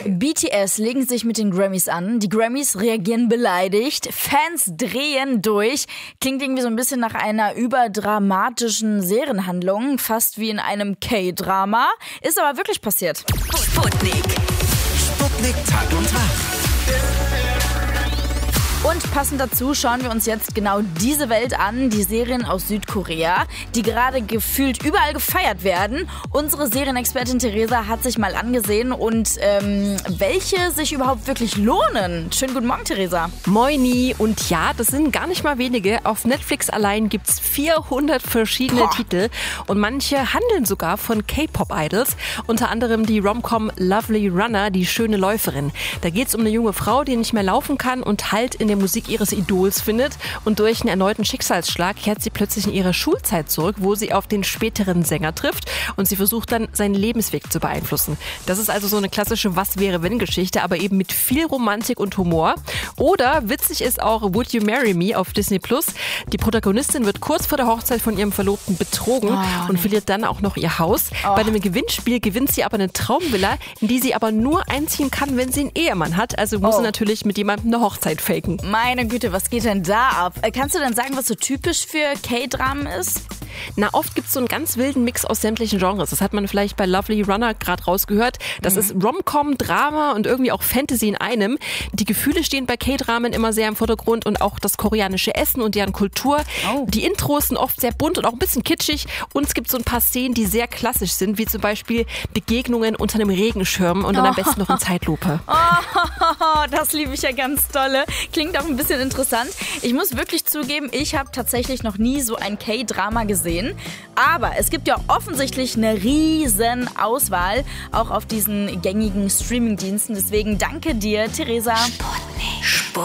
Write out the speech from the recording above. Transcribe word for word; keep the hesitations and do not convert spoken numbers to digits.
B T S legen sich mit den Grammys an. Die Grammys reagieren beleidigt. Fans drehen durch. Klingt irgendwie so ein bisschen nach einer überdramatischen Serienhandlung. Fast wie in einem K-Drama. Ist aber wirklich passiert. Sputnik. Sputnik Tag und Tag. Und passend dazu schauen wir uns jetzt genau diese Welt an, die Serien aus Südkorea, die gerade gefühlt überall gefeiert werden. Unsere Serienexpertin Theresa hat sich mal angesehen und ähm, welche sich überhaupt wirklich lohnen. Schönen guten Morgen, Theresa. Moini. Und ja, das sind gar nicht mal wenige. Auf Netflix allein gibt's vierhundert verschiedene Boah. Titel und manche handeln sogar von K-Pop-Idols. Unter anderem die Rom-Com Lovely Runner, die schöne Läuferin. Da geht's um eine junge Frau, die nicht mehr laufen kann und Halt in der Musik ihres Idols findet. Und durch einen erneuten Schicksalsschlag kehrt sie plötzlich in ihre Schulzeit zurück, wo sie auf den späteren Sänger trifft und sie versucht dann, seinen Lebensweg zu beeinflussen. Das ist also so eine klassische Was-wäre-wenn-Geschichte, aber eben mit viel Romantik und Humor. Oder witzig ist auch Would You Marry Me auf Disney Plus. Die Protagonistin wird kurz vor der Hochzeit von ihrem Verlobten betrogen oh, und nee. verliert dann auch noch ihr Haus. Oh. Bei einem Gewinnspiel gewinnt sie aber eine Traumvilla, in die sie aber nur einziehen kann, wenn sie einen Ehemann hat. Also muss oh. sie natürlich mit jemandem eine Hochzeit faken. Meine Güte, was geht denn da ab? Kannst du denn sagen, was so typisch für K-Dramen ist? Na, oft gibt es so einen ganz wilden Mix aus sämtlichen Genres. Das hat man vielleicht bei Lovely Runner gerade rausgehört. Das mhm. ist Rom-Com, Drama und irgendwie auch Fantasy in einem. Die Gefühle stehen bei K-Dramen immer sehr im Vordergrund und auch das koreanische Essen und deren Kultur. Oh. Die Intros sind oft sehr bunt und auch ein bisschen kitschig. Und es gibt so ein paar Szenen, die sehr klassisch sind, wie zum Beispiel Begegnungen unter einem Regenschirm und dann am besten noch in Zeitlupe. Oh, das liebe ich ja ganz dolle. Klingt auch ein bisschen interessant. Ich muss wirklich zugeben, ich habe tatsächlich noch nie so ein K-Drama gesehen. Aber es gibt ja offensichtlich eine riesen Auswahl, auch auf diesen gängigen Streamingdiensten. Deswegen danke dir, Theresa. Sputnik.